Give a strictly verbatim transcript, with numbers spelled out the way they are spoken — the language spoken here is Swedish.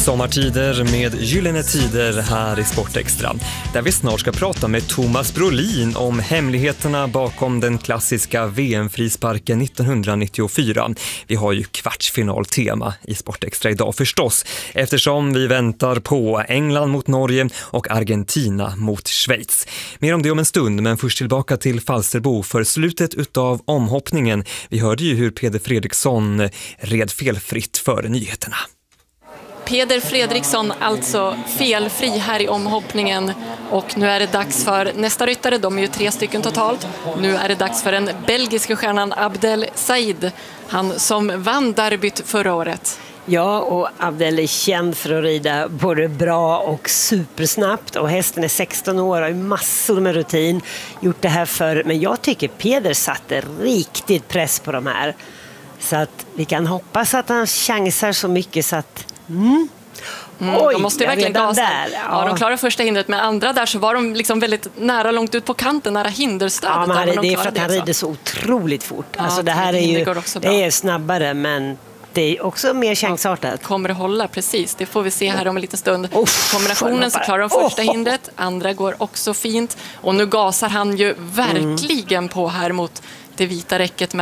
Sommartider med gyllene tider här i Sportextra, där vi snart ska prata med Thomas Brolin om hemligheterna bakom den klassiska V M-frisparken nittonhundranittiofyra. Vi har ju kvartsfinaltema i Sportextra idag förstås, eftersom vi väntar på England mot Norge och Argentina mot Schweiz. Mer om det om en stund, men först tillbaka till Falsterbo för slutet utav omhoppningen. Vi hörde ju hur Peder Fredriksson red felfritt före nyheterna. Peder Fredriksson alltså felfri här i omhoppningen, och nu är det dags för nästa ryttare. De är ju tre stycken totalt. Nu är det dags för den belgiska stjärnan Abdel Said, han som vann derbyt förra året. Ja, och Abdel är känd för att rida både bra och supersnabbt, och hästen är sexton år och har massor med rutin, gjort det här för. Men jag tycker Peder satte riktigt press på de här, så att vi kan hoppas att han chansar så mycket så att Mm. Mm, Oj, de måste ju verkligen gasa. Där, ja. Ja, de klarar första hindret, med andra där så var de liksom väldigt nära, långt ut på kanten, nära hinderstödet. Ja, men de det är för att han det, rider så otroligt fort. Ja, alltså det här är ju det, det är snabbare, men det är också mer chansartat. Ja, kommer det hålla, precis. Det får vi se här om en liten stund. Oh, kombinationen så klarar de första oh, hindret, andra går också fint. Och nu gasar han ju verkligen mm. på här mot det vita räcket med